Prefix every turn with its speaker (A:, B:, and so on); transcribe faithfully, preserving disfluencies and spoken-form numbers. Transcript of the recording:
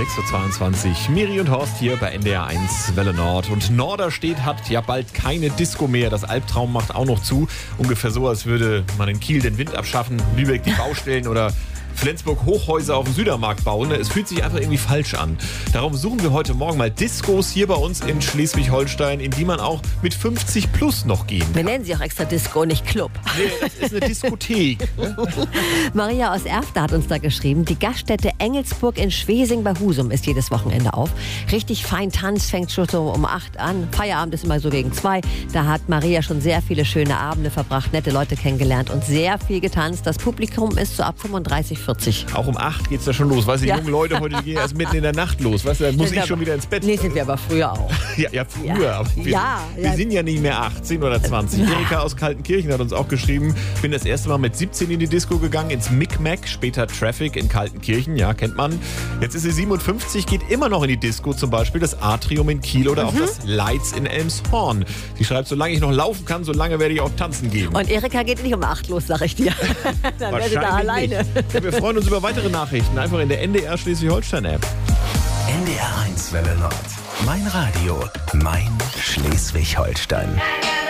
A: sechs Uhr zweiundzwanzig. Miri und Horst hier bei N D R eins Welle Nord. Und Norderstedt hat ja bald keine Disco mehr. Das Albtraum macht auch noch zu. Ungefähr so, als würde man in Kiel den Wind abschaffen, Lübeck die Baustellen oder Flensburg Hochhäuser auf dem Südermarkt bauen. Es fühlt sich einfach irgendwie falsch an. Darum suchen wir heute Morgen mal Discos hier bei uns in Schleswig-Holstein, in die man auch mit fünfzig plus noch gehen kann.
B: Wir nennen sie auch extra Disco, nicht Club.
A: Nee, das ist eine Diskothek.
B: Maria aus Erfter hat uns da geschrieben, die Gaststätte Engelsburg in Schwesing bei Husum ist jedes Wochenende auf. Richtig fein Tanz, fängt schon so um acht an. Feierabend ist immer so gegen zwei. Da hat Maria schon sehr viele schöne Abende verbracht, nette Leute kennengelernt und sehr viel getanzt. Das Publikum ist so ab fünfunddreißig, vierzig.
A: Auch um acht geht's da schon los. Weißt du, die
B: Ja.
A: jungen Leute heute die gehen erst mitten in der Nacht los. Weißt du, dann muss
B: Sind
A: ich
B: wir
A: schon
B: aber-
A: wieder ins Bett.
B: Nee, sind wir aber früher auch.
A: Ja, ja, früher.
B: Ja.
A: Aber wir,
B: Ja,
A: wir
B: ja.
A: sind ja nicht mehr achtzehn oder zwanzig. Erika aus Kaltenkirchen hat uns auch geschrieben, bin das erste Mal mit siebzehn in die Disco gegangen, ins Micmac, später Traffic in Kaltenkirchen, ja, kennt man. Jetzt ist sie siebenundfünfzig, geht immer noch in die Disco, zum Beispiel das Atrium in Kiel oder auch das Lights in Elmshorn. Sie schreibt, solange ich noch laufen kann, solange werde ich auch tanzen gehen.
B: Und Erika geht nicht um acht los, sag ich dir. Dann wäre sie da alleine.
A: Nicht. Ja, wir freuen uns über weitere Nachrichten, einfach in der N D R Schleswig-Holstein-App.
C: N D R eins Welle Nord. Mein Radio, mein Schleswig-Holstein.